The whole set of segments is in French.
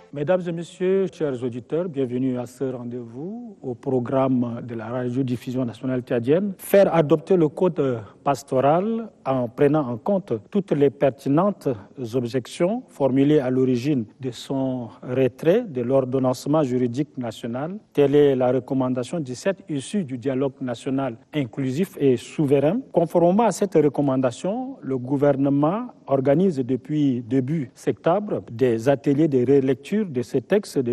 Mesdames et messieurs, chers auditeurs, bienvenue à ce rendez-vous au programme de la radiodiffusion nationale tchadienne. Faire adopter le code pastoral en prenant en compte toutes les pertinentes objections formulées à l'origine de son retrait de l'ordonnancement juridique national. Telle est la recommandation 17 issue du dialogue national inclusif et souverain. Conformément à cette recommandation, le gouvernement organise depuis début septembre des ateliers de relecture de ces textes de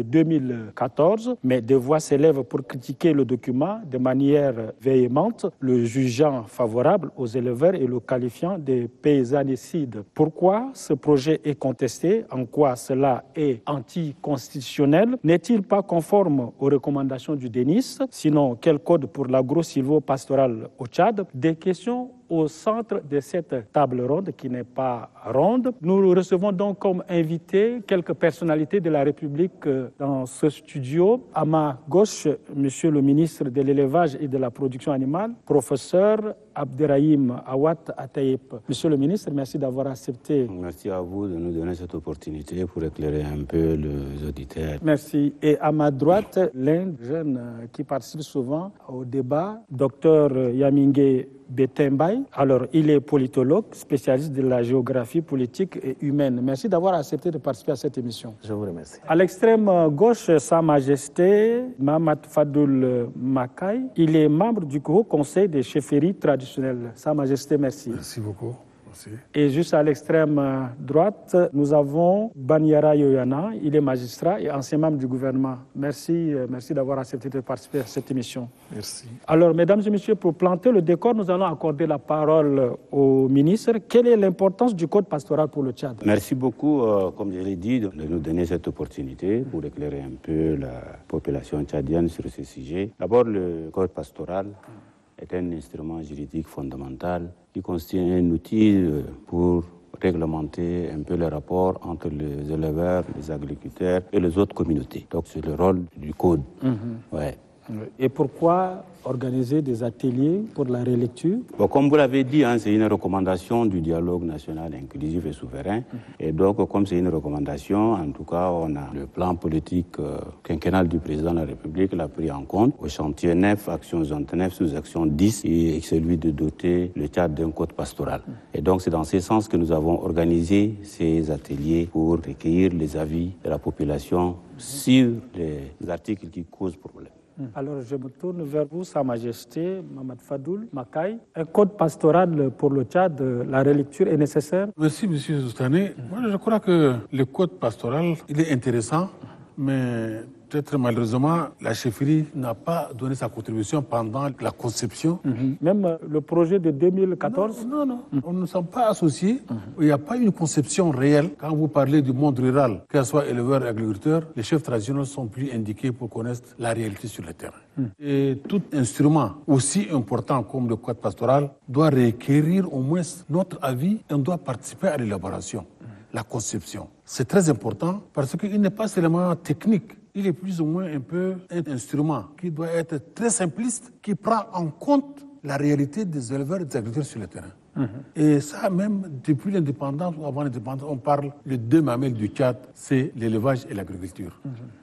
2014, mais des voix s'élèvent pour critiquer le document de manière véhémente, le jugeant favorable aux éleveurs et le qualifiant de paysannicide. Pourquoi ce projet est contesté? En quoi cela est anticonstitutionnel? N'est-il pas conforme aux recommandations du DENIS? Sinon, quel code pour l'agro-silvo-pastoral au Tchad? Des questions au centre de cette table ronde qui n'est pas ronde. Nous recevons donc comme invités quelques personnalités de la République dans ce studio. À ma gauche, Monsieur le ministre de l'Élevage et de la Production animale, professeur Abderrahim Awad Ataïp. Monsieur le ministre, merci d'avoir accepté. Merci à vous de nous donner cette opportunité pour éclairer un peu les auditeurs. Merci. Et à ma droite, l'un des jeunes qui participe souvent au débat, docteur Yamingue Betembay. Alors, il est politologue, spécialiste de la géographie politique et humaine. Merci d'avoir accepté de participer à cette émission. Je vous remercie. À l'extrême gauche, Sa Majesté Mahamat Fadoul Makai. Il est membre du Haut Conseil des chefferies traditionnelles. Sa Majesté, merci. Merci beaucoup. Merci. Et juste à l'extrême droite, nous avons Banyara Yoyana. Il est magistrat et ancien membre du gouvernement. Merci d'avoir accepté de participer à cette émission. Merci. Alors, mesdames et messieurs, pour planter le décor, nous allons accorder la parole au ministre. Quelle est l'importance du code pastoral pour le Tchad? Merci beaucoup, comme je l'ai dit, de nous donner cette opportunité pour éclairer un peu la population tchadienne sur ce sujet. D'abord, le code pastoral est un instrument juridique fondamental qui constitue un outil pour réglementer un peu les rapports entre les éleveurs, les agriculteurs et les autres communautés. Donc c'est le rôle du code. Ouais. Et pourquoi organiser des ateliers pour la relecture? Bon, comme vous l'avez dit, c'est une recommandation du dialogue national inclusif et souverain. Et donc, comme c'est une recommandation, en tout cas, on a le plan politique quinquennal du président de la République l'a pris en compte. Au chantier 9, action 29, sous-action 10, et celui de doter le Tchad d'un code pastoral. Et donc, c'est dans ce sens que nous avons organisé ces ateliers pour recueillir les avis de la population sur les articles qui causent problème. Alors, je me tourne vers vous, Sa Majesté, Mahamat Fadoul Makai. Un code pastoral pour le Tchad, la relecture est nécessaire? Merci, M. Zoustane. Moi, je crois que le code pastoral, il est intéressant, mais peut-être malheureusement, la chefferie n'a pas donné sa contribution pendant la conception. Même le projet de 2014? Non. On ne sommes pas associés. Il n'y a pas une conception réelle. Quand vous parlez du monde rural, qu'elle soit éleveur et agriculteur, les chefs traditionnels sont plus indiqués pour connaître la réalité sur le terrain. Et tout instrument aussi important comme le code pastoral doit requérir au moins notre avis et on doit participer à l'élaboration, la conception. C'est très important parce qu'il n'est pas seulement technique. Il est plus ou moins un peu un instrument qui doit être très simpliste, qui prend en compte la réalité des éleveurs et des agriculteurs sur le terrain. Et ça, même depuis l'indépendance ou avant l'indépendance, on parle les deux mamelles du Tchad, c'est l'élevage et l'agriculture.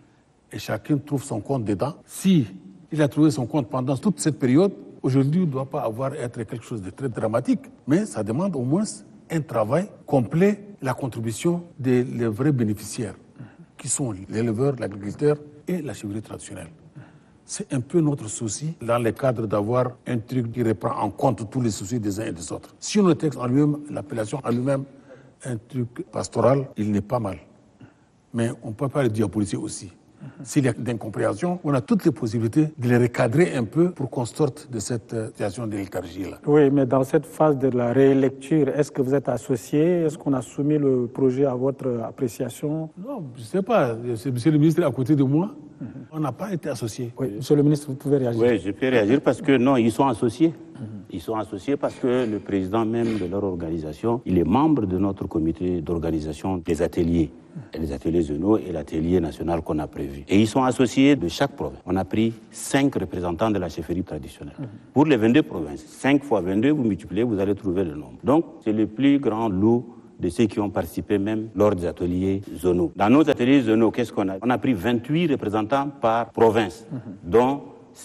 Et chacun trouve son compte dedans. Si il a trouvé son compte pendant toute cette période, aujourd'hui, il ne doit pas être quelque chose de très dramatique, mais ça demande au moins un travail complet, la contribution des vrais bénéficiaires, qui sont l'éleveur, l'agriculteur et la chefferie traditionnelle. C'est un peu notre souci dans le cadre d'avoir un truc qui reprend en compte tous les soucis des uns et des autres. Si on le texte en lui-même, l'appellation en lui-même, un truc pastoral, il n'est pas mal. Mais on ne peut pas le diaboliser aussi. S'il y a d'incompréhension, on a toutes les possibilités de les recadrer un peu pour qu'on sorte de cette situation de léthargie-là. Oui, mais dans cette phase de la rélecture, est-ce que vous êtes associé? Est-ce qu'on a soumis le projet à votre appréciation? Non, je ne sais pas. Monsieur le ministre est à côté de moi. On n'a pas été associés. Oui, monsieur le ministre, vous pouvez réagir. Oui, je peux réagir parce que non, ils sont associés. Ils sont associés parce que le président même de leur organisation, il est membre de notre comité d'organisation des ateliers. Les ateliers zonaux et l'atelier national qu'on a prévu. Et ils sont associés de chaque province. On a pris 5 représentants de la chefferie traditionnelle. Pour les 22 provinces, 5 fois 22, vous multipliez, vous allez trouver le nombre. Donc, c'est le plus grand lot de ceux qui ont participé même lors des ateliers zonaux. Dans nos ateliers zonaux, qu'est-ce qu'on a? On a pris 28 représentants par province, dont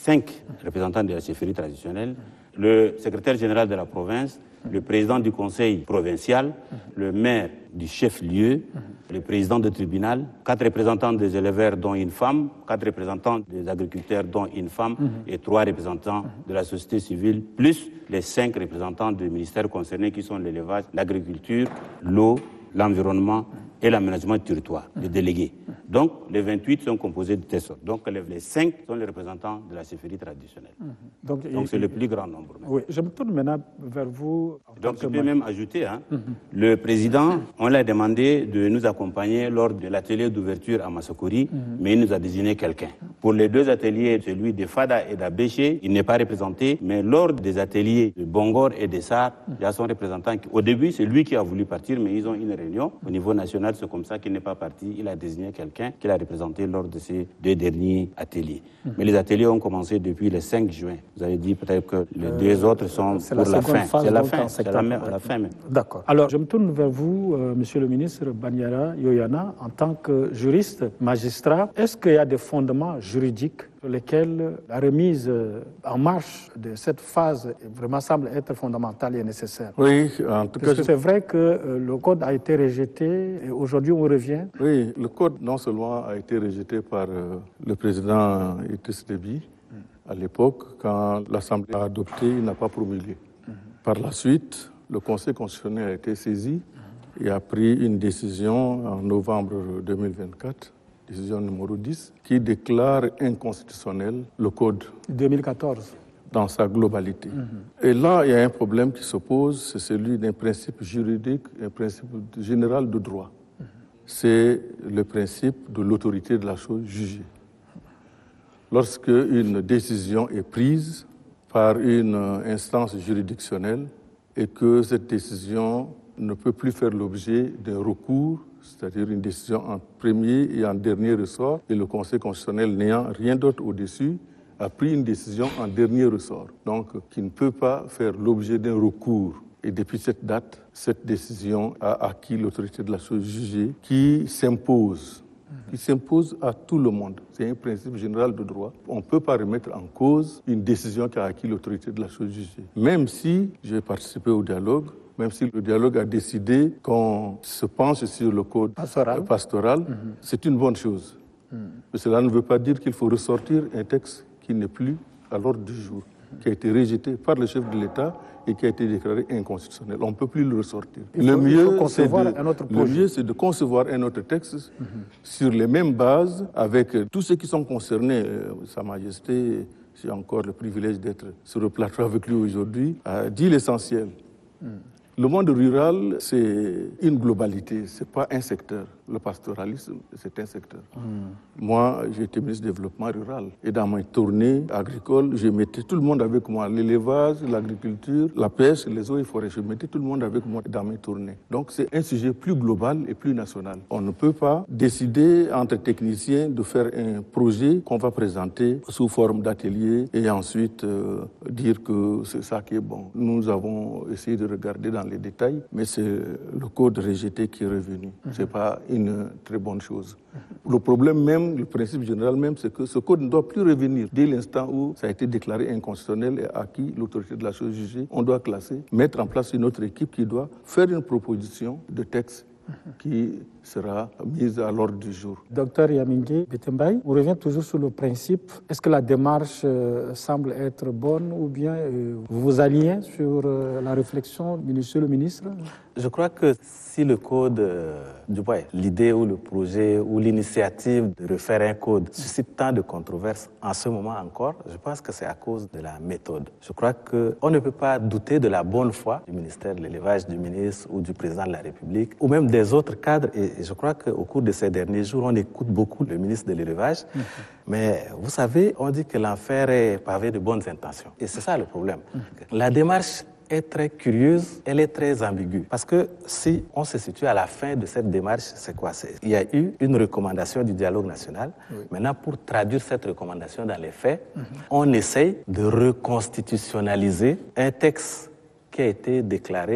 5 représentants de la chefferie traditionnelle, le secrétaire général de la province, le président du conseil provincial, le maire du chef-lieu, le président du tribunal, 4 représentants des éleveurs dont une femme, 4 représentants des agriculteurs dont une femme et 3 représentants de la société civile, plus les 5 représentants des ministères concernés qui sont l'élevage, l'agriculture, l'eau, l'environnement et l'aménagement du territoire, les délégués. Donc, les 28 sont composés de telle sorte. Donc, les 5 sont les représentants de la chefferie traditionnelle. Donc c'est le plus grand nombre. Oui, je me tourne maintenant vers vous. Donc, je peux même ajouter, le président, on l'a demandé de nous accompagner lors de l'atelier d'ouverture à Massokori, mais il nous a désigné quelqu'un. Pour les 2 ateliers, celui de Fada et d'Abéché, il n'est pas représenté, mais lors des ateliers de Bongor et de Sar, il y a son représentant. Au début, c'est lui qui a voulu partir, mais ils ont une réunion au niveau national, c'est comme ça qu'il n'est pas parti. Il a désigné quelqu'un qu'il a représenté lors de ces 2 derniers ateliers. Mais les ateliers ont commencé depuis le 5 juin. Vous avez dit peut-être que les 2 autres sont pour la fin. C'est la fin, c'est la fin même. D'accord. Alors, je me tourne vers vous, Monsieur le ministre Banyara Yoyana, en tant que juriste, magistrat. Est-ce qu'il y a des fondements juridiques sur lesquels la remise en marche de cette phase vraiment semble être fondamentale et nécessaire? Oui, en tout cas... Parce que c'est vrai que le code a été rejeté et aujourd'hui on revient. Oui, le code non seulement a été rejeté par le président Idriss Déby à l'époque, quand l'Assemblée a adopté, il n'a pas promulgué. Par la suite, le Conseil constitutionnel a été saisi et a pris une décision en novembre 2024, décision numéro 10, qui déclare inconstitutionnel le code 2014. Dans sa globalité. Et là, il y a un problème qui se pose, c'est celui d'un principe juridique, un principe général de droit. C'est le principe de l'autorité de la chose jugée. Lorsque une décision est prise par une instance juridictionnelle et que cette décision ne peut plus faire l'objet d'un recours, c'est-à-dire une décision en premier et en dernier ressort, et le Conseil constitutionnel n'ayant rien d'autre au-dessus, a pris une décision en dernier ressort, donc qui ne peut pas faire l'objet d'un recours. Et depuis cette date, cette décision a acquis l'autorité de la chose jugée qui s'impose à tout le monde. C'est un principe général de droit. On ne peut pas remettre en cause une décision qui a acquis l'autorité de la chose jugée. Même si j'ai participé au dialogue, même si le dialogue a décidé qu'on se penche sur le code pastoral, c'est une bonne chose. Mais cela ne veut pas dire qu'il faut ressortir un texte qui n'est plus à l'ordre du jour, qui a été rejeté par le chef de l'État et qui a été déclaré inconstitutionnel. On ne peut plus le ressortir. Le mieux, c'est de concevoir un autre texte sur les mêmes bases, avec tous ceux qui sont concernés. Sa Majesté, j'ai encore le privilège d'être sur le plateau avec lui aujourd'hui, a dit l'essentiel. Le monde rural, c'est une globalité, ce n'est pas un secteur. Le pastoralisme, c'est un secteur. Moi, j'ai été ministre du Développement rural. Et dans mes tournées agricoles, je mettais tout le monde avec moi. L'élevage, l'agriculture, la pêche, les eaux et forêts. Je mettais tout le monde avec moi dans mes tournées. Donc, c'est un sujet plus global et plus national. On ne peut pas décider entre techniciens de faire un projet qu'on va présenter sous forme d'atelier et ensuite dire que c'est ça qui est bon. Nous avons essayé de regarder dans les détails, mais c'est le code rejeté qui est revenu. C'est pas une très bonne chose. Le problème même, le principe général même, c'est que ce code ne doit plus revenir. Dès l'instant où ça a été déclaré inconstitutionnel et acquis l'autorité de la chose jugée, on doit classer, mettre en place une autre équipe qui doit faire une proposition de texte qui sera mise à l'ordre du jour. Docteur Yamingi Betembaye, on revient toujours sur le principe. Est-ce que la démarche semble être bonne ou bien vous vous alignez sur la réflexion du monsieur le ministre? Je crois que si le code, l'idée ou le projet ou l'initiative de refaire un code suscite tant de controverses en ce moment encore, je pense que c'est à cause de la méthode. Je crois qu'on ne peut pas douter de la bonne foi du ministère de l'Élevage, du ministre ou du président de la République, ou même des autres cadres. Et je crois qu'au cours de ces derniers jours, on écoute beaucoup le ministre de l'Élevage. Mais vous savez, on dit que l'enfer est pavé de bonnes intentions. Et c'est ça le problème. La démarche est très curieuse, elle est très ambiguë. Parce que si on se situe à la fin de cette démarche, c'est quoi? Il y a eu une recommandation du dialogue national. Maintenant, pour traduire cette recommandation dans les faits, on essaye de reconstitutionnaliser un texte qui a été déclaré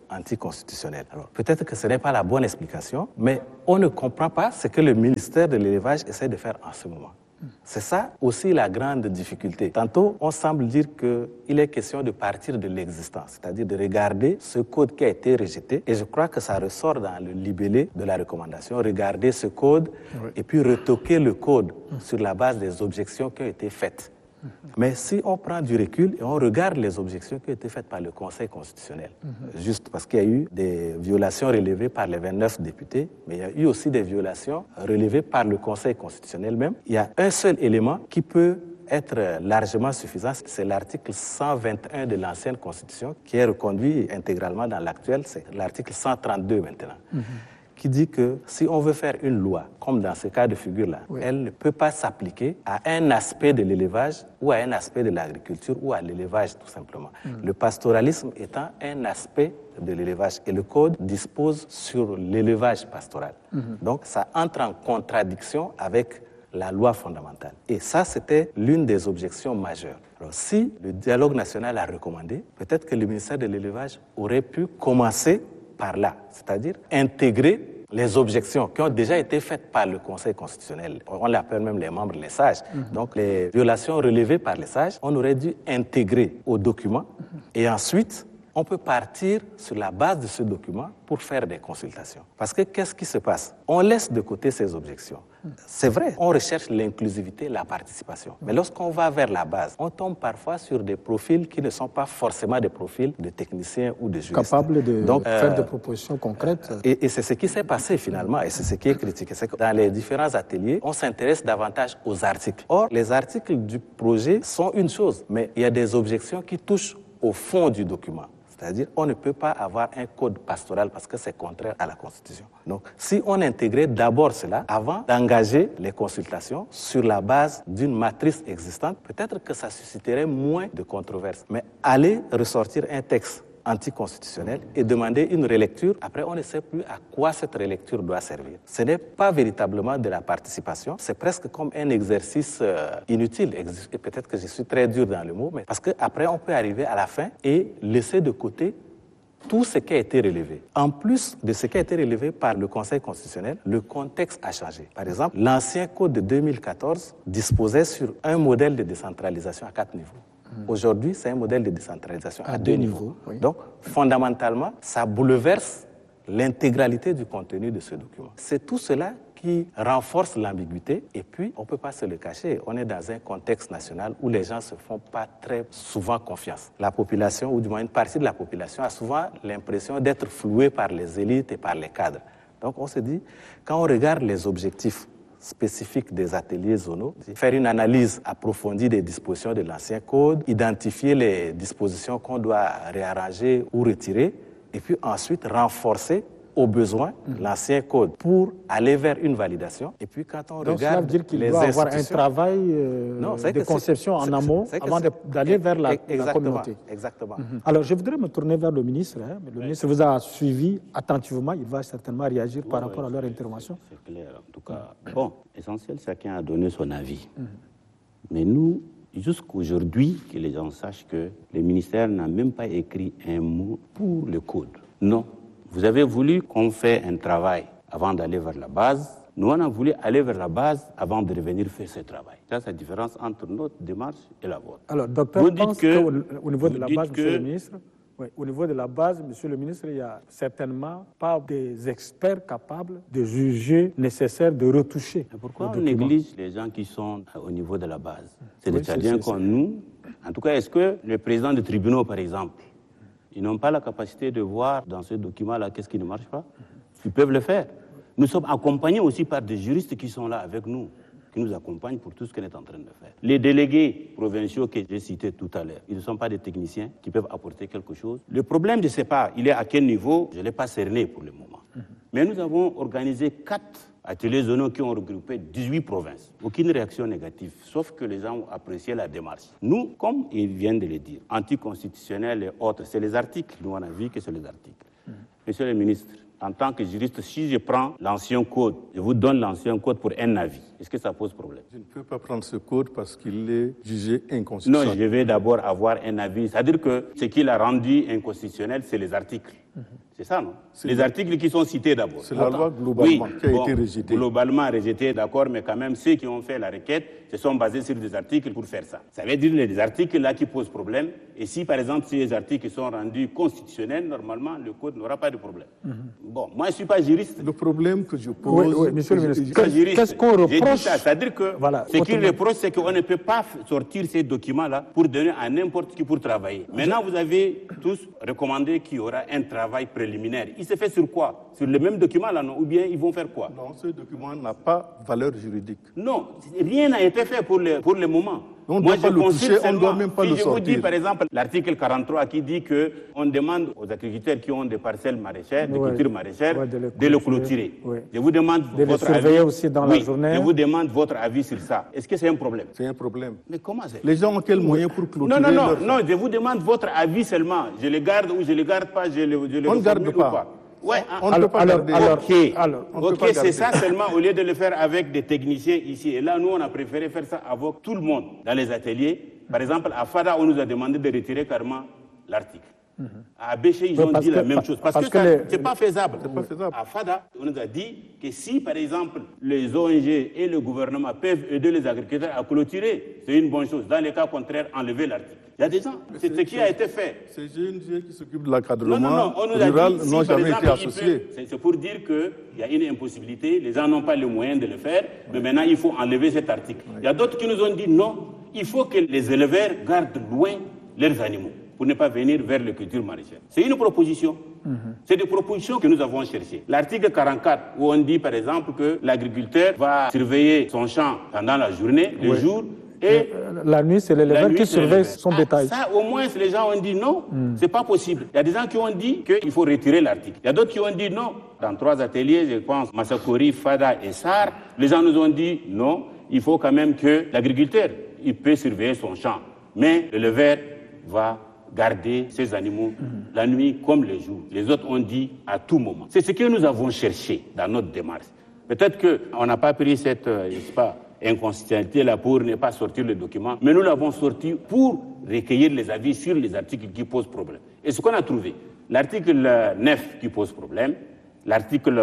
anticonstitutionnelle. Alors, peut-être que ce n'est pas la bonne explication, mais on ne comprend pas ce que le ministère de l'élevage essaie de faire en ce moment. C'est ça aussi la grande difficulté. Tantôt, on semble dire qu'il est question de partir de l'existence, c'est-à-dire de regarder ce code qui a été rejeté. Et je crois que ça ressort dans le libellé de la recommandation. Regarder ce code et puis retoquer le code sur la base des objections qui ont été faites. Mais si on prend du recul et on regarde les objections qui ont été faites par le Conseil constitutionnel, juste parce qu'il y a eu des violations relevées par les 29 députés, mais il y a eu aussi des violations relevées par le Conseil constitutionnel même, il y a un seul élément qui peut être largement suffisant, c'est l'article 121 de l'ancienne Constitution qui est reconduit intégralement dans l'actuelle, c'est l'article 132 maintenant. Qui dit que si on veut faire une loi, comme dans ce cas de figure-là, elle ne peut pas s'appliquer à un aspect de l'élevage ou à un aspect de l'agriculture ou à l'élevage tout simplement. Le pastoralisme étant un aspect de l'élevage et le Code dispose sur l'élevage pastoral. Donc ça entre en contradiction avec la loi fondamentale. Et ça, c'était l'une des objections majeures. Alors si le dialogue national a recommandé, peut-être que le ministère de l'élevage aurait pu commencer par là, c'est-à-dire intégrer les objections qui ont déjà été faites par le Conseil constitutionnel. On l'appelle même les membres les sages. Donc les violations relevées par les sages, on aurait dû intégrer au document et ensuite on peut partir sur la base de ce document pour faire des consultations. Parce que qu'est-ce qui se passe? On laisse de côté ces objections. C'est vrai, on recherche l'inclusivité, la participation. Mais lorsqu'on va vers la base, on tombe parfois sur des profils qui ne sont pas forcément des profils de techniciens ou de juristes. Capables de faire des propositions concrètes. Et c'est ce qui s'est passé finalement, et c'est ce qui est critiqué. C'est que dans les différents ateliers, on s'intéresse davantage aux articles. Or, les articles du projet sont une chose, mais il y a des objections qui touchent au fond du document. C'est-à-dire on ne peut pas avoir un code pastoral parce que c'est contraire à la Constitution. Donc, si on intégrait d'abord cela avant d'engager les consultations sur la base d'une matrice existante, peut-être que ça susciterait moins de controverses. Mais aller ressortir un texte anticonstitutionnel et demander une relecture, après on ne sait plus à quoi cette relecture doit servir. Ce n'est pas véritablement de la participation, c'est presque comme un exercice inutile. Et peut-être que je suis très dur dans le mot, mais parce qu'après on peut arriver à la fin et laisser de côté tout ce qui a été relevé. En plus de ce qui a été relevé par le Conseil constitutionnel, le contexte a changé. Par exemple, l'ancien code de 2014 disposait sur un modèle de décentralisation à 4 niveaux. Aujourd'hui, c'est un modèle de décentralisation à 2 niveaux. Oui. Donc, fondamentalement, ça bouleverse l'intégralité du contenu de ce document. C'est tout cela qui renforce l'ambiguïté. Et puis, on ne peut pas se le cacher, on est dans un contexte national où les gens ne se font pas très souvent confiance. La population, ou du moins une partie de la population, a souvent l'impression d'être flouée par les élites et par les cadres. Donc, on se dit, quand on regarde les objectifs spécifiques des ateliers zonaux, faire une analyse approfondie des dispositions de l'ancien code, identifier les dispositions qu'on doit réarranger ou retirer, et puis ensuite renforcer au besoin l'ancien code pour aller vers une validation. Et puis quand on regarde, ça veut dire qu'il doit avoir un travail de conception en amont avant d'aller vers la communauté. Exactement. Alors je voudrais me tourner vers le ministre. Le ministre vous a suivi attentivement. Il va certainement réagir par rapport à leur intervention. C'est clair. En tout cas, bon, l'essentiel, chacun a donné son avis. Mais nous, jusqu'aujourd'hui, que les gens sachent que le ministère n'a même pas écrit un mot pour le code. Non. Vous avez voulu qu'on fasse un travail avant d'aller vers la base. Nous, on a voulu aller vers la base avant de revenir faire ce travail. C'est la différence entre notre démarche et la vôtre. Alors, docteur, vous pense qu'au niveau de la base, monsieur le ministre, au niveau de la base, monsieur le ministre, il n'y a certainement pas des experts capables de juger nécessaire de retoucher. Et pourquoi on néglige les gens qui sont au niveau de la base? C'est des Tchadiens comme nous. En tout cas, est-ce que les présidents de tribunaux, par exemple, ils n'ont pas la capacité de voir dans ce document-là qu'est-ce qui ne marche pas? Ils peuvent le faire. Nous sommes accompagnés aussi par des juristes qui sont là avec nous, qui nous accompagnent pour tout ce qu'on est en train de faire. Les délégués provinciaux que j'ai cités tout à l'heure, ils ne sont pas des techniciens qui peuvent apporter quelque chose. Le problème, je ne sais pas, il est à quel niveau, je ne l'ai pas cerné pour le moment. Mais nous avons organisé 4 ateliers zonaux qui ont regroupé 18 provinces. Aucune réaction négative, sauf que les gens ont apprécié la démarche. Nous, comme ils viennent de le dire, anticonstitutionnels et autres, c'est les articles. Nous, on a vu que c'est les articles. Monsieur le ministre, en tant que juriste, si je prends l'ancien code, je vous donne l'ancien code pour un avis, est-ce que ça pose problème? Je ne peux pas prendre ce code parce qu'il est jugé inconstitutionnel. Non, je vais d'abord avoir un avis. C'est-à-dire que ce qui l'a rendu inconstitutionnel, c'est les articles. C'est ça, non? Les articles qui sont cités d'abord. C'est la loi globalement qui a été rejetée. Globalement rejetée, d'accord, mais quand même, ceux qui ont fait la requête se sont basés sur des articles pour faire ça. Ça veut dire les articles là qui posent problème. Et si, par exemple, ces articles sont rendus constitutionnels, normalement, le code n'aura pas de problème. Bon, moi, je ne suis pas juriste. Le problème que je pose... Oui, monsieur le ministre, qu'est-ce qu'on reproche? C'est-à-dire que ce qu'il reproche, c'est qu'on ne peut pas sortir ces documents-là pour donner à n'importe qui pour travailler. Maintenant, vous avez tous recommandé qu'il y aura un travail préliminaire. Il se fait sur quoi? Sur le même document là, non? Ou bien ils vont faire quoi? Non, ce document n'a pas valeur juridique. Non, rien n'a été fait pour le moment. On ne doit pas le toucher, on ne doit même pas le sortir. Je vous dis par exemple l'article 43 qui dit qu'on demande aux agriculteurs qui ont des parcelles maraîchères, des cultures maraîchères, de le clôturer. Je vous demande votre avis. Aussi dans la journée. Je vous demande votre avis sur ça. Est-ce que c'est un problème? C'est un problème. Mais comment c'est? Les gens ont quel moyen pour clôturer? Non, je vous demande votre avis seulement. Je le garde ou je le garde pas, je le on ne garde pas. Ouais, on ne peut pas garder. Ok, c'est ça seulement au lieu de le faire avec des techniciens ici. Et là, nous, on a préféré faire ça avec tout le monde dans les ateliers. Par exemple, à FADA, on nous a demandé de retirer carrément l'article. À Béché, ils ont dit la même chose. Parce que ce n'est pas faisable. À FADA, on nous a dit que si, par exemple, les ONG et le gouvernement peuvent aider les agriculteurs à clôturer, c'est une bonne chose. Dans les cas contraires, enlever l'article. Il y a des gens, c'est ce qui a été fait. Ces GNG qui s'occupent de l'encadrement rural n'ont jamais été associés. C'est pour dire qu'il y a une impossibilité, les gens n'ont pas les moyens de le faire, mais maintenant il faut enlever cet article. Il y a d'autres qui nous ont dit non, il faut que les éleveurs gardent loin leurs animaux pour ne pas venir vers les cultures maraîchères. C'est une proposition. C'est des propositions que nous avons cherchées. L'article 44, où on dit par exemple que l'agriculteur va surveiller son champ pendant la journée, le jour, et la nuit, c'est l'éleveur qui surveille son bétail. Ça, au moins, les gens ont dit non, c'est pas possible. Il y a des gens qui ont dit qu'il faut retirer l'article. Il y a d'autres qui ont dit non. Dans 3 ateliers, je pense, Massakori, Fada et Sar, les gens nous ont dit non, il faut quand même que l'agriculteur, il peut surveiller son champ. Mais l'éleveur va garder ses animaux la nuit comme le jour. Les autres ont dit à tout moment. C'est ce que nous avons cherché dans notre démarche. Peut-être qu'on n'a pas pris cette, inconstitutionnalité là pour ne pas sortir le document, mais nous l'avons sorti pour recueillir les avis sur les articles qui posent problème. Et ce qu'on a trouvé, l'article 9 qui pose problème, l'article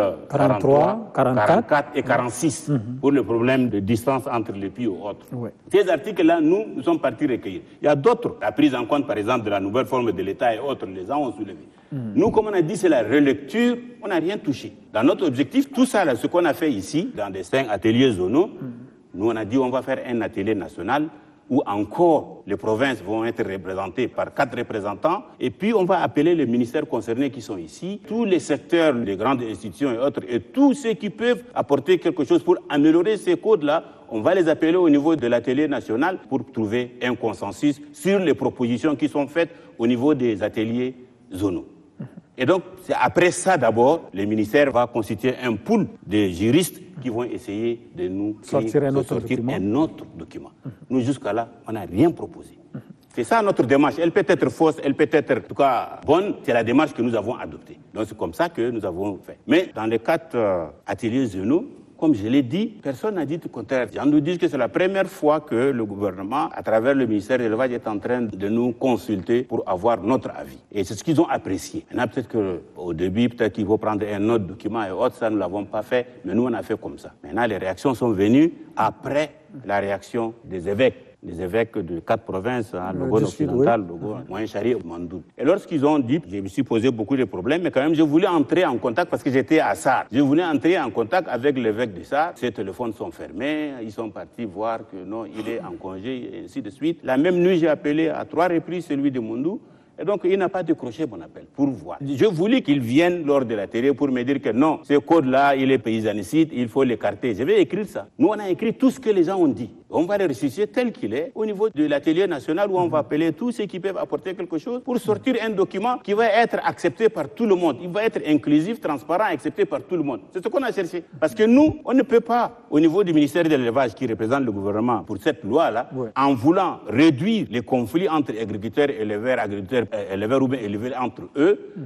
43, 44 et 46 pour le problème de distance entre les puits ou autres. Ces articles-là, nous sommes partis recueillir. Il y a d'autres, la prise en compte par exemple de la nouvelle forme de l'État et autres, les gens ont soulevé. Nous, comme on a dit, c'est la relecture, on n'a rien touché. Dans notre objectif, tout ça, là, ce qu'on a fait ici, dans des 5 ateliers zonaux, nous on a dit on va faire un atelier national où encore les provinces vont être représentées par 4 représentants, et puis on va appeler les ministères concernés qui sont ici, tous les secteurs, les grandes institutions et autres, et tous ceux qui peuvent apporter quelque chose pour améliorer ces codes-là, on va les appeler au niveau de l'atelier national pour trouver un consensus sur les propositions qui sont faites au niveau des ateliers zonaux. Et donc, c'est après ça d'abord, le ministère va constituer un pool de juristes qui vont essayer de nous sortir un autre document. Nous, jusqu'à là, on n'a rien proposé. C'est ça notre démarche. Elle peut être fausse, elle peut être en tout cas bonne. C'est la démarche que nous avons adoptée. Donc, c'est comme ça que nous avons fait. Mais dans les 4 ateliers zonaux, comme je l'ai dit, personne n'a dit le contraire. On nous dit que c'est la première fois que le gouvernement, à travers le ministère de l'Élevage, est en train de nous consulter pour avoir notre avis. Et c'est ce qu'ils ont apprécié. Maintenant, peut-être qu'au début, peut-être qu'il faut prendre un autre document et autre, ça, nous ne l'avons pas fait, mais nous, on a fait comme ça. Maintenant, les réactions sont venues après la réaction des évêques. Les évêques de 4 provinces, Logone occidental, Logone, Moyen-Chari, Mandoul. Et lorsqu'ils ont dit, je me suis posé beaucoup de problèmes, mais quand même, je voulais entrer en contact parce que j'étais à Sar. Je voulais entrer en contact avec l'évêque de Sar. Ses téléphones sont fermés, ils sont partis voir que non, il est en congé, et ainsi de suite. La même nuit, j'ai appelé à 3 reprises celui de Mondou. Et donc, il n'a pas décroché mon appel pour voir. Je voulais qu'il vienne lors de la télé pour me dire que non, ce code-là, il est paysanicide, il faut l'écarter. Je vais écrire ça. Nous, on a écrit tout ce que les gens ont dit. On va le ressusciter tel qu'il est au niveau de l'atelier national où on va appeler tous ceux qui peuvent apporter quelque chose pour sortir un document qui va être accepté par tout le monde. Il va être inclusif, transparent, accepté par tout le monde. C'est ce qu'on a cherché. Parce que nous, on ne peut pas, au niveau du ministère de l'Élevage qui représente le gouvernement pour cette loi-là, en voulant réduire les conflits entre agriculteurs et éleveurs ou bien éleveurs entre eux,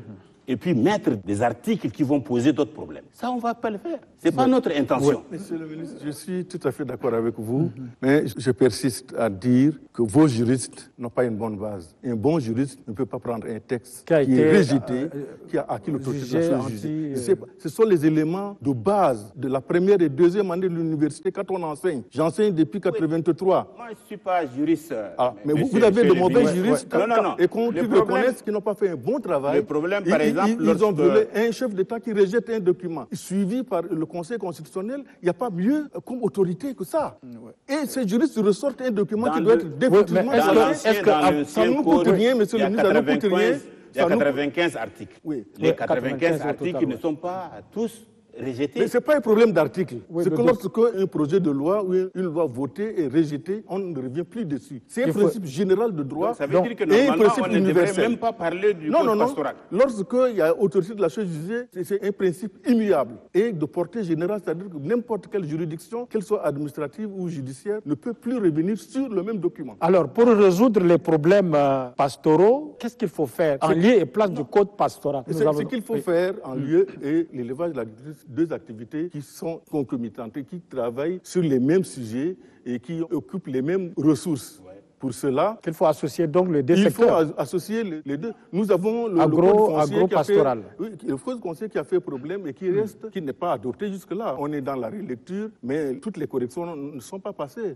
et puis mettre des articles qui vont poser d'autres problèmes. Ça, on ne va pas le faire. Ce n'est pas notre intention. Oui. Monsieur le ministre, je suis tout à fait d'accord avec vous, mais je persiste à dire que vos juristes n'ont pas une bonne base. Un bon juriste ne peut pas prendre un texte qui est rejeté, qui a acquis l'autorité de la justice. Ce sont les éléments de base de la première et deuxième année de l'université quand on enseigne. J'enseigne depuis 1983. Moi, je ne suis pas juriste. Mais vous avez de mauvais juristes et qu'on reconnaisse qu'ils n'ont pas fait un bon travail. Le problème, par exemple, ils ont volé un chef d'État qui rejette un document suivi par le Conseil constitutionnel. Il n'y a pas mieux comme autorité que ça. Et ces juristes ressortent un document qui doit être définitivement ça ne nous coûte rien, monsieur le ministre, ça ne coûte rien. Il y a 95 articles. Oui. Les 95 articles ne sont pas tous rejetés. Mais ce n'est pas un problème d'article. C'est que lorsque un projet de loi ou une loi votée est rejetée, on ne revient plus dessus. C'est un principe général de droit. Ça veut dire que normalement, on ne devrait même pas parler du code pastoral. Lorsqu'il y a autorité de la chose jugée, c'est un principe immuable et de portée générale, c'est-à-dire que n'importe quelle juridiction, qu'elle soit administrative ou judiciaire, ne peut plus revenir sur le même document. Alors, pour résoudre les problèmes pastoraux, qu'est-ce qu'il faut faire en lieu et place du code pastoral? Ce qu'il faut faire en lieu et l'élevage de l'agriculture, deux activités qui sont concomitantes et qui travaillent sur les mêmes sujets et qui occupent les mêmes ressources. Pour cela, qu'il faut associer donc les deux secteurs. Il faut associer les deux. Nous avons le agro-pastoral. Le code foncier qui a fait problème et qui reste, qui n'est pas adopté jusque-là. On est dans la relecture, mais toutes les corrections ne sont pas passées.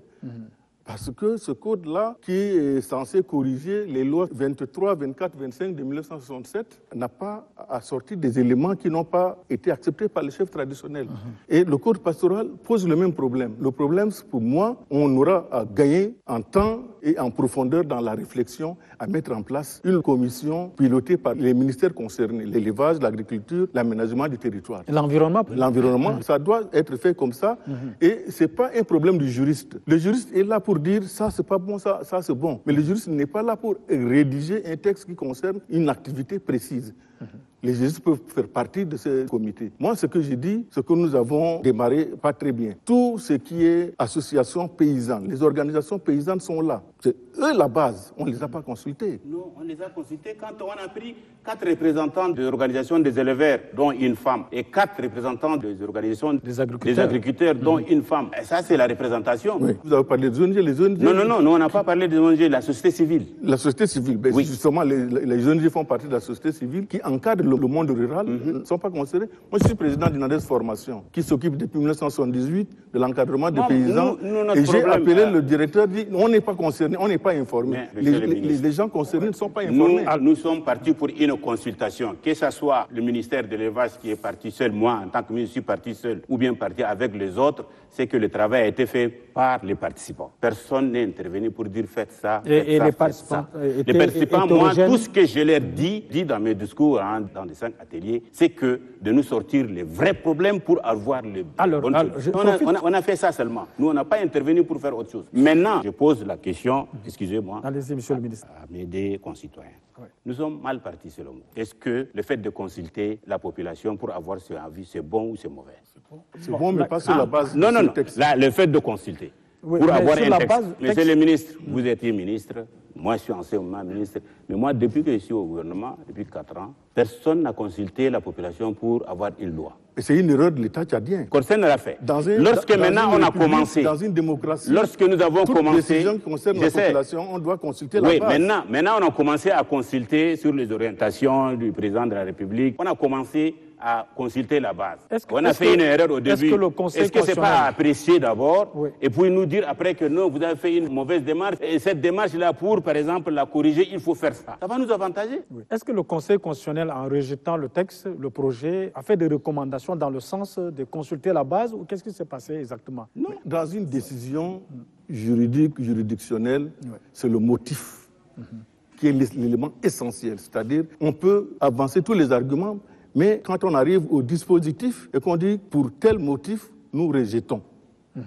Parce que ce code-là, qui est censé corriger les lois 23, 24, 25 de 1967, n'a pas assorti des éléments qui n'ont pas été acceptés par les chefs traditionnels. Et le code pastoral pose le même problème. Le problème, c'est pour moi, on aura à gagner en temps et en profondeur dans la réflexion, à mettre en place une commission pilotée par les ministères concernés, l'élevage, l'agriculture, l'aménagement du territoire. L'environnement. L'environnement, ça doit être fait comme ça. Et ce n'est pas un problème du juriste. Le juriste est là pour dire ça c'est pas bon, ça c'est bon. Mais le juriste n'est pas là pour rédiger un texte qui concerne une activité précise. Les juristes peuvent faire partie de ce comité. Moi, ce que j'ai dit, c'est que nous avons démarré pas très bien. Tout ce qui est association paysanne, les organisations paysannes sont là. C'est eux la base. On ne les a pas consultés. Non, on les a consultés quand on a pris 4 représentants des organisations des éleveurs, dont une femme, et 4 représentants des organisations des agriculteurs, dont une femme. Et ça, c'est la représentation. Oui. Vous avez parlé des ONG, les ONG. Non, on n'a pas parlé des ONG, la société civile. La société civile, ben oui. Justement, les ONG font partie de la société civile qui encadre le monde rural, ne sont pas considérés. Moi, je suis président d'une ADES Formation qui s'occupe depuis 1978 de l'encadrement des paysans. Et j'ai appelé le directeur, dit on n'est pas concerné, on n'est pas informé. Les gens concernés ne sont pas informés. Nous sommes partis pour une consultation, que ce soit le ministère de l'élevage qui est parti seul, moi en tant que ministre, je suis parti seul, ou bien parti avec les autres, c'est que le travail a été fait par les participants. Personne n'est intervenu pour dire faites ça. Et les participants, les participants, moi, tout ce que je leur dis dans mes discours, dans les 5 ateliers, c'est que de nous sortir les vrais problèmes pour avoir les bonnes choses. On a fait ça seulement. Nous, on n'a pas intervenu pour faire autre chose. Maintenant, je pose la question, excusez-moi, allez-y, monsieur le ministre, à mes concitoyens. Oui. Nous sommes mal partis selon vous. Est-ce que le fait de consulter la population pour avoir ce avis, c'est bon ou c'est mauvais? C'est bon, mais pas sur la base du texte. Là, le fait de consulter pour avoir un texte. Monsieur le ministre, vous étiez ministre, moi je suis anciennement ministre, mais moi depuis que je suis au gouvernement, depuis 4 ans, personne n'a consulté la population pour avoir une loi. Et c'est une erreur de l'État tchadien. Personne ne l'a fait. Lorsque maintenant on a commencé, dans une démocratie, lorsque nous avons commencé, décision qui concerne la population, on doit consulter la base. Maintenant on a commencé à consulter sur les orientations du président de la République. On a commencé à consulter la base. On a fait une erreur au début. Est-ce que ce n'est pas apprécié d'abord et puis nous dire après que non, vous avez fait une mauvaise démarche et cette démarche-là, pour par exemple la corriger, il faut faire ça. Ça va nous avantager. Est-ce que le Conseil constitutionnel, en rejetant le texte, le projet, a fait des recommandations dans le sens de consulter la base ou qu'est-ce qui s'est passé exactement? Non. Dans une décision juridique, juridictionnelle, c'est le motif qui est l'élément essentiel. C'est-à-dire, on peut avancer tous les arguments, mais quand on arrive au dispositif et qu'on dit pour tel motif, nous rejetons.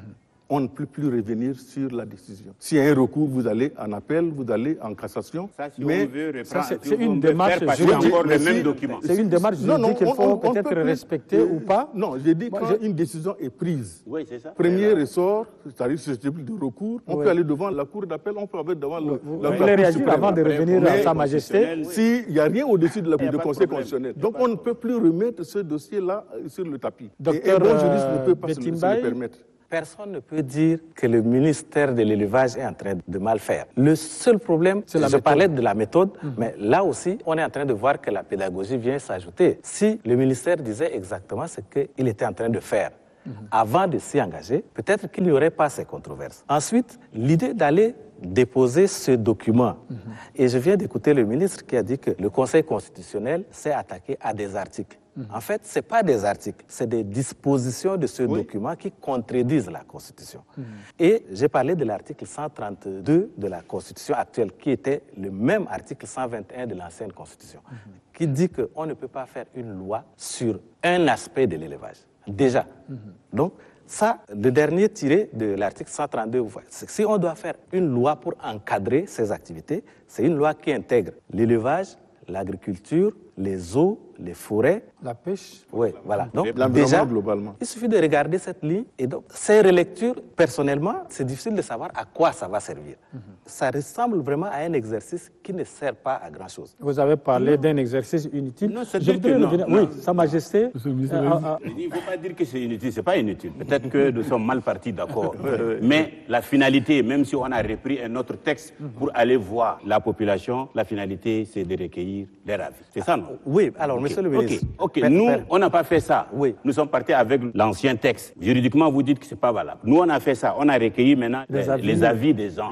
on ne peut plus revenir sur la décision. S'il y a un recours, vous allez en appel, vous allez en cassation. Ça, si mais on veut reprendre, c'est une démarche juridique. Encore le même document. C'est une démarche juridique qu'il faut peut-être respecter ou pas. Non, j'ai dit quand une décision est prise. Oui, c'est ça. Premier ressort, c'est-à-dire susceptible de recours, on peut aller devant la cour d'appel, on peut aller devant la Vous Cour voulez réagir suprême. avant de revenir à Sa Majesté? S'il n'y a rien au-dessus du Conseil constitutionnel. Donc on ne peut plus remettre ce dossier-là sur le tapis. Et un bon juriste ne peut pas se le permettre. Personne ne peut dire que le ministère de l'élevage est en train de mal faire. Le seul problème, je parlais de la méthode, mais là aussi, on est en train de voir que la pédagogie vient s'ajouter. Si le ministère disait exactement ce qu'il était en train de faire, avant de s'y engager, peut-être qu'il n'y aurait pas ces controverses. Ensuite, l'idée d'aller déposer ce document, et je viens d'écouter le ministre qui a dit que le Conseil constitutionnel s'est attaqué à des articles. En fait, ce n'est pas des articles, c'est des dispositions de ce document qui contredisent la Constitution. Et j'ai parlé de l'article 132 de la Constitution actuelle, qui était le même article 121 de l'ancienne Constitution, qui dit qu'on ne peut pas faire une loi sur un aspect de l'élevage. Déjà. Donc, ça, le dernier tiré de l'article 132, si on doit faire une loi pour encadrer ces activités, c'est une loi qui intègre l'élevage, l'agriculture, les eaux, les forêts, la pêche. Oui, voilà. Donc, déjà, globalement. Il suffit de regarder cette ligne. Et donc, ces relectures, personnellement, c'est difficile de savoir à quoi ça va servir. Ça ressemble vraiment à un exercice qui ne sert pas à grand-chose. Vous avez parlé d'un exercice inutile. Non, c'est non. Oui, Sa Majesté. Il ne faut pas dire que c'est inutile. Ce n'est pas inutile. Peut-être que nous sommes mal partis, d'accord. Mais la finalité, même si on a repris un autre texte pour aller voir la population, la finalité, c'est de recueillir leur avis. C'est ça, non? Oui, alors, monsieur le ministre. Ok, nous, on n'a pas fait ça. Oui. Nous sommes partis avec l'ancien texte. Juridiquement, vous dites que ce n'est pas valable. Nous, on a fait ça. On a recueilli maintenant les avis des gens.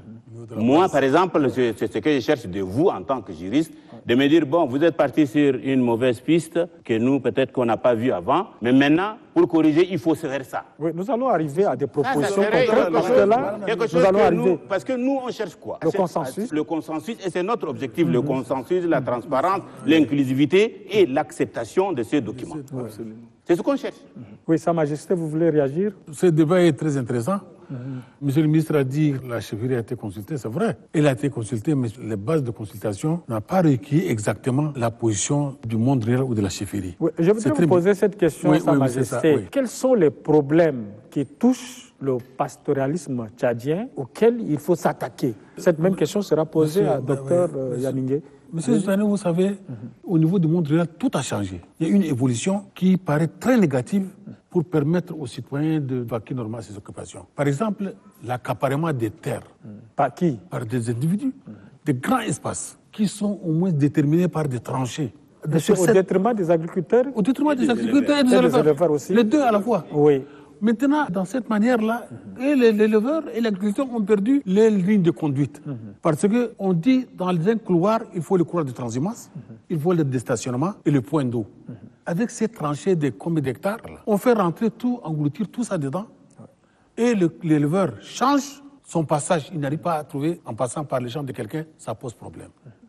Moi, par exemple, c'est ce que je cherche de vous en tant que juriste, de me dire, bon, vous êtes parti sur une mauvaise piste que nous, peut-être qu'on n'a pas vue avant, mais maintenant, pour corriger, il faut se faire ça. Oui, nous allons arriver à des propositions concrètes, parce que là, nous allons arriver. Parce que nous, on cherche quoi? Le consensus. Le consensus, et c'est notre objectif, le consensus, la transparence, l'inclusivité et l'acceptation de ces documents. C'est ce qu'on cherche. Oui, Sa Majesté, vous voulez réagir? Ce débat est très intéressant. Monsieur le ministre a dit que la chefferie a été consultée, c'est vrai. Elle a été consultée, mais les bases de consultation n'ont pas requis exactement la position du monde rural ou de la chefferie. Oui, je voudrais vous poser cette question, Sa Majesté. Quels sont les problèmes qui touchent le pastoralisme tchadien auxquels il faut s'attaquer? Cette même question sera posée à Dr Yaningué. Monsieur Zoutane, vous savez, au niveau du monde rural, tout a changé. Il y a une évolution qui paraît très négative pour permettre aux citoyens de vaquer normalement à ses occupations. Par exemple, l'accaparement des terres. Par qui? Par des individus. Des grands espaces qui sont au moins déterminés par des tranchées. Au détriment des agriculteurs? Au détriment des agriculteurs et des éleveurs aussi. Les deux à la fois. Oui. Maintenant, dans cette manière-là, l'éleveur et l'agriculteur ont perdu les lignes de conduite. Parce qu'on dit, dans un couloir, il faut le couloir de transhumance, il faut le déstationnement et le point d'eau. Avec ces tranchées de combien d'hectares, on fait rentrer tout, engloutir tout ça dedans. Et l'éleveur change son passage. Il n'arrive pas à trouver, en passant par les champs de quelqu'un, ça pose problème.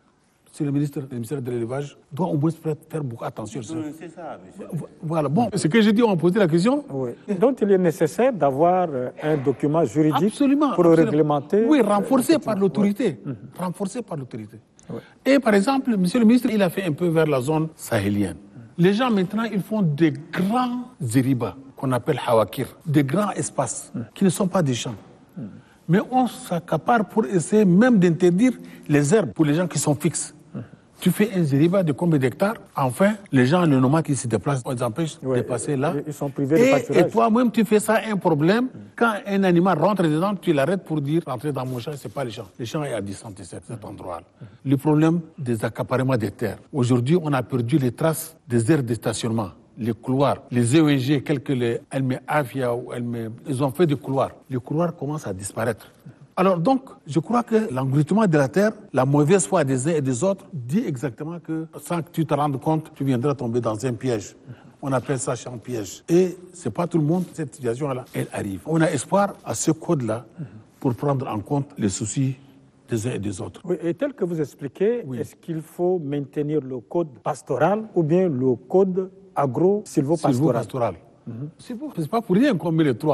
Si le ministère de l'élevage doit au moins faire beaucoup attention. C'est ça, monsieur. Voilà. Bon, ce que j'ai dit, on a posé la question. Oui. Donc, il est nécessaire d'avoir un document juridique pour réglementer. Oui, renforcé par l'autorité. Renforcé par l'autorité. Oui. Et par exemple, monsieur le ministre, il a fait un peu vers la zone sahélienne. Les gens, maintenant, ils font des grands zéribas, qu'on appelle hawakir, des grands espaces, qui ne sont pas des champs. Mais on s'accapare pour essayer même d'interdire les herbes pour les gens qui sont fixes. Tu fais un zériba de combien d'hectares? Enfin, les gens, les nomades qui se déplacent, on les empêche de passer là. Ils sont privés de pâturage. Et toi-même, tu fais ça un problème. Quand un animal rentre dedans, tu l'arrêtes pour dire rentrer dans mon champ, c'est pas les champs. Les champs est à distance de cet endroit-là. Le problème des accaparements des terres. Aujourd'hui, on a perdu les traces des aires de stationnement. Les couloirs, les EEG, quelques les Afia ou ils ont fait des couloirs. Les couloirs commencent à disparaître. Alors donc, je crois que l'engloutement de la terre, la mauvaise foi des uns et des autres, dit exactement que sans que tu te rendes compte, tu viendras tomber dans un piège. On appelle ça champ piège. Et c'est pas tout le monde, cette situation-là, elle arrive. On a espoir à ce code-là pour prendre en compte les soucis des uns et des autres. Oui, et tel que vous expliquez, est-ce qu'il faut maintenir le code pastoral ou bien le code agro-silvopastoral? C'est pas pour rien qu'on met les trois.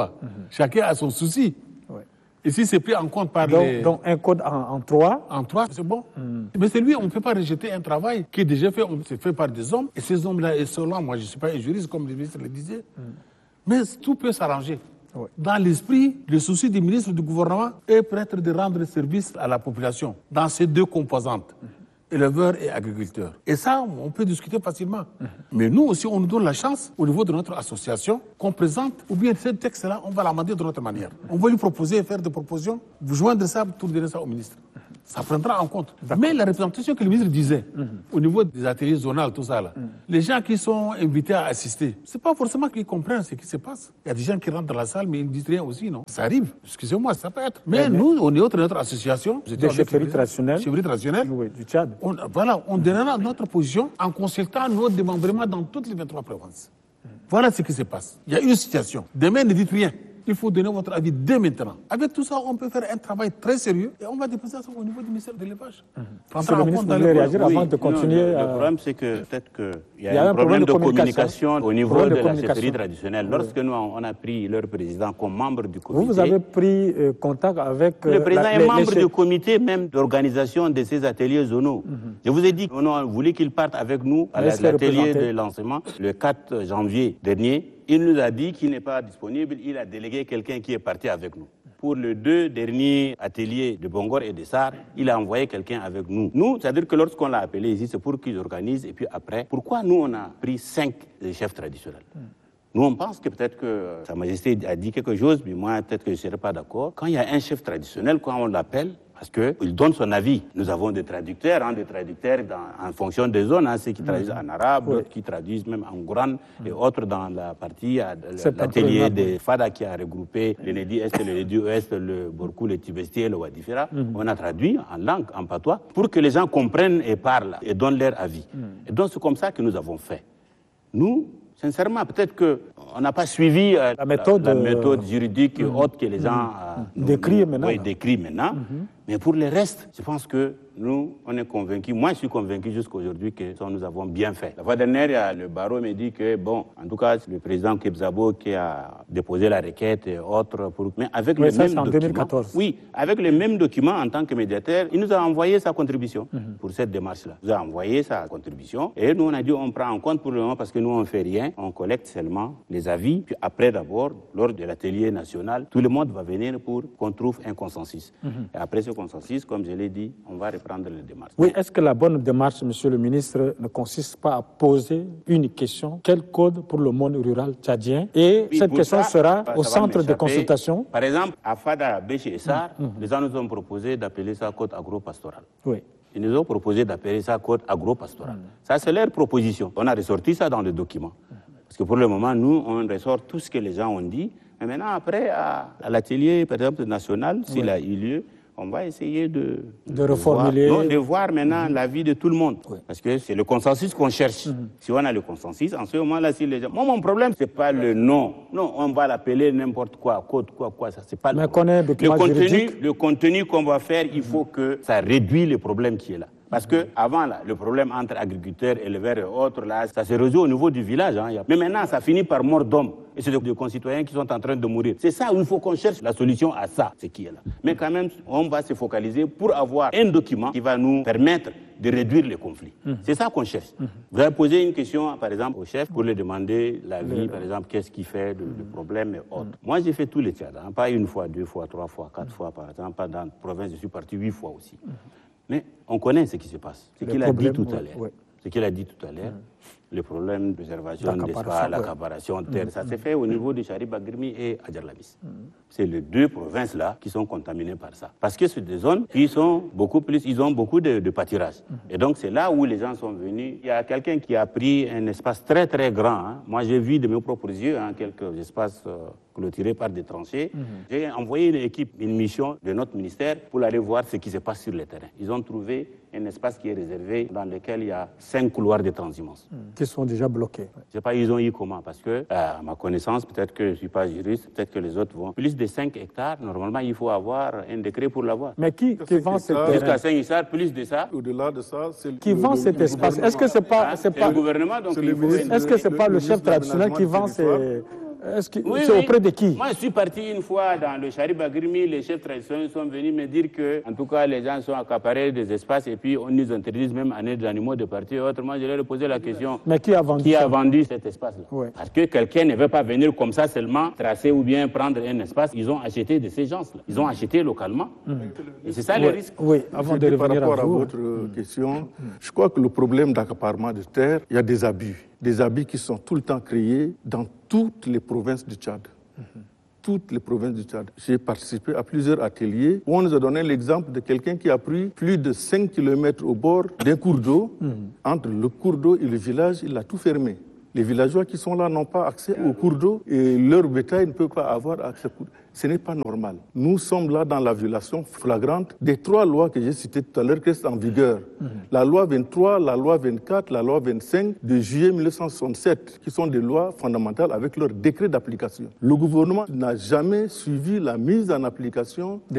Chacun a son souci. Ouais. Et si c'est pris en compte par donc un code en 3. En 3, c'est bon. Mais c'est lui, on ne peut pas rejeter un travail qui est déjà fait, c'est fait par des hommes. Et ces hommes-là, et ceux-là, moi je ne suis pas un juriste, comme le ministre le disait. Mais tout peut s'arranger. Ouais. Dans l'esprit, le souci du ministre du gouvernement est peut-être de rendre service à la population dans ces deux composantes, éleveurs et agriculteurs. Et ça, on peut discuter facilement. Mais nous aussi, on nous donne la chance, au niveau de notre association, qu'on présente, ou bien ce texte-là, on va l'amender de notre manière. On va lui proposer, faire des propositions, vous joindre ça, pour donner ça au ministre. Ça prendra en compte. Mais la représentation que le ministre disait, au niveau des ateliers zonales, tout ça, là, les gens qui sont invités à assister, c'est pas forcément qu'ils comprennent ce qui se passe. Il y a des gens qui rentrent dans la salle, mais ils ne disent rien aussi, non? Ça arrive. Excusez-moi, ça peut être. Mais nous, on est notre association. Des chefferies traditionnelles. Oui, du Tchad. On donnera notre position en consultant nos démembrements dans toutes les 23 provinces. Voilà ce qui se passe. Il y a une situation. Demain, ne dites rien. Il faut donner votre avis dès maintenant. Avec tout ça, on peut faire un travail très sérieux et on va déposer ça au niveau du ministère de l'élevage. Monsieur le ministre, vous voulez réagir avant de continuer? Le problème, c'est que peut-être qu'il y a un problème de communication au niveau de la chefferie traditionnelle. Lorsque nous, on a pris leur président comme membre du comité... Vous avez pris contact avec... Le président est membre du comité même d'organisation de ces ateliers zonaux. Je vous ai dit qu'on voulait qu'il parte avec nous à l'atelier de lancement le 4 janvier dernier. Il nous a dit qu'il n'est pas disponible, il a délégué quelqu'un qui est parti avec nous. Pour les 2 derniers ateliers de Bongor et de Sarr, il a envoyé quelqu'un avec nous. Nous, c'est-à-dire que lorsqu'on l'a appelé ici, c'est pour qu'ils organisent, et puis après, pourquoi nous, on a pris 5 chefs traditionnels? Nous, on pense que peut-être que Sa Majesté a dit quelque chose, mais moi, peut-être que je ne serais pas d'accord. Quand il y a un chef traditionnel, quand on l'appelle, parce qu'il donne son avis. Nous avons des traducteurs en fonction des zones, ceux qui traduisent en arabe, d'autres qui traduisent même en Gourane, et autres dans la partie, l'atelier des Fada qui a regroupé le Nedi Est, le Nedi Ouest, le Borkou, le Tibesti et le Wadifera. On a traduit en langue, en patois, pour que les gens comprennent et parlent et donnent leur avis. Et donc c'est comme ça que nous avons fait. Nous, sincèrement, peut-être qu'on n'a pas suivi la méthode juridique et autre que les gens décrivent maintenant. Oui, décrivent maintenant. Mais pour le reste, je pense que nous, on est convaincus. Moi, je suis convaincu jusqu'à aujourd'hui que nous avons bien fait. La fois dernière, le barreau me dit que, bon, en tout cas, c'est le président Kebzabo qui a déposé la requête et autres. Mais avec le même document. 2014. Oui, avec le même document en tant que médiateur, il nous a envoyé sa contribution pour cette démarche-là. Il nous a envoyé sa contribution. Et nous, on a dit, on prend en compte pour le moment parce que nous, on ne fait rien. On collecte seulement les avis. Puis après, d'abord, lors de l'atelier national, tout le monde va venir pour qu'on trouve un consensus. Et après ce consensus, comme je l'ai dit, on va reprendre les démarches. Oui, est-ce que la bonne démarche, monsieur le ministre, ne consiste pas à poser une question? Quel code pour le monde rural tchadien? Et oui, cette question sera au centre de consultation. Par exemple, à Fada, Béché et Sarr, les gens nous ont proposé d'appeler ça code agro-pastoral. Oui. Ils nous ont proposé d'appeler ça code agro-pastoral. Ça, c'est leur proposition. On a ressorti ça dans le document. Parce que pour le moment, nous, on ressort tout ce que les gens ont dit. Mais maintenant, après, à l'atelier, par exemple, national, s'il a eu lieu, on va essayer de reformuler. De voir maintenant l'avis de tout le monde. Parce que c'est le consensus qu'on cherche. Si on a le consensus, en ce moment-là, si les gens... Moi, mon problème, c'est pas le nom. Non, on va l'appeler n'importe quoi, code, quoi, ça, c'est pas mais le contenu qu'on va faire, il faut que ça réduise le problème qui est là. Parce que avant là, le problème entre agriculteurs, éleveurs et autres, là, ça se résout au niveau du village. Mais maintenant, ça finit par mort d'hommes. Et c'est des concitoyens qui sont en train de mourir. C'est ça où il faut qu'on cherche la solution à ça, ce qui est là. Mais quand même, on va se focaliser pour avoir un document qui va nous permettre de réduire les conflits. C'est ça qu'on cherche. Vous avez posé une question, par exemple, au chef pour lui demander l'avis, par exemple, qu'est-ce qui fait le problème et autres. Moi, j'ai fait tous les Tchad. Pas une fois, 2 fois, 3 fois, 4 fois, par exemple. Pas dans la province, je suis parti 8 fois aussi. Mais on connaît ce qui se passe. Ce qu'il a dit tout à l'heure. Ce qu'il a dit tout à l'heure. Le problème de préservation d'espace, l'accaparation de terre, ça s'est fait au niveau de Charibagrimi et Adjarlabis. C'est les 2 provinces-là qui sont contaminées par ça. Parce que c'est des zones qui sont beaucoup plus, ils ont beaucoup de pâturage. Et donc c'est là où les gens sont venus. Il y a quelqu'un qui a pris un espace très très grand. Moi j'ai vu de mes propres yeux quelques espaces clôturés par des tranchées. J'ai envoyé une équipe, une mission de notre ministère pour aller voir ce qui se passe sur le terrain. Ils ont trouvé un espace qui est réservé dans lequel il y a 5 couloirs de transhumance. Qui sont déjà bloqués. Je ne sais pas, ils ont eu comment, parce que, à ma connaissance, peut-être que je ne suis pas juriste, peut-être que les autres vont. Plus de 5 hectares, normalement, il faut avoir un décret pour l'avoir. Mais qui vend cet terrain? Jusqu'à 5 hectares, plus de ça. Au-delà de ça, c'est qui vend cet espace? Est-ce que c'est pas le gouvernement, donc est-ce que c'est pas le chef traditionnel qui vend ces... C'est auprès de qui? Moi, je suis parti une fois dans le Chariba Grimi, les chefs traditionnels sont venus me dire que, en tout cas, les gens sont accaparés des espaces et puis on nous interdit même à des animaux de partir. Autrement, je leur ai posé la question. Mais qui a vendu cet espace-là? Ouais. Parce que quelqu'un ne veut pas venir comme ça seulement tracer ou bien prendre un espace. Ils ont acheté de ces gens-là. Ils ont acheté localement. Et c'est ça le risque. Oui, avant de revenir par rapport à vous. votre question, je crois que le problème d'accaparement de terre, il y a des abus. Des abus qui sont tout le temps créés dans toutes les provinces du Tchad. Toutes les provinces du Tchad. J'ai participé à plusieurs ateliers où on nous a donné l'exemple de quelqu'un qui a pris plus de 5 km au bord d'un cours d'eau. Entre le cours d'eau et le village, il a tout fermé. Les villageois qui sont là n'ont pas accès au cours d'eau et leur bétail ne peut pas avoir accès au cours d'eau. Ce n'est pas normal. Nous sommes là dans la violation flagrante des 3 lois que j'ai citées tout à l'heure qui sont en vigueur. La loi 23, la loi 24, la loi 25 de juillet 1967, qui sont des lois fondamentales avec leur décret d'application. Le gouvernement n'a jamais suivi la mise en application